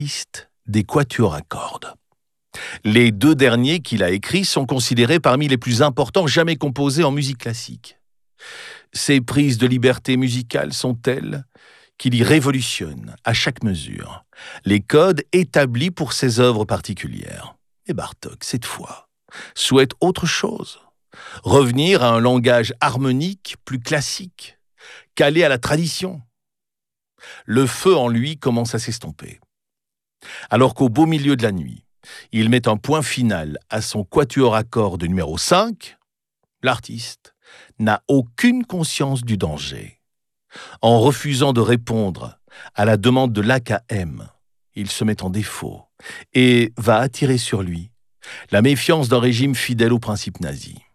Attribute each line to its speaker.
Speaker 1: des quatuors à cordes. Les deux derniers qu'il a écrits sont considérés parmi les plus importants jamais composés en musique classique. Ses prises de liberté musicale sont telles qu'il y révolutionne, à chaque mesure, les codes établis pour ses œuvres particulières. Et Bartók, cette fois, souhaite autre chose. Revenir à un langage harmonique plus classique, calé à la tradition. Le feu en lui commence à s'estomper. Alors qu'au beau milieu de la nuit, il met un point final à son quatuor à cordes numéro 5, l'artiste n'a aucune conscience du danger. En refusant de répondre à la demande de l'AKM, il se met en défaut et va attirer sur lui la méfiance d'un régime fidèle aux principes nazis.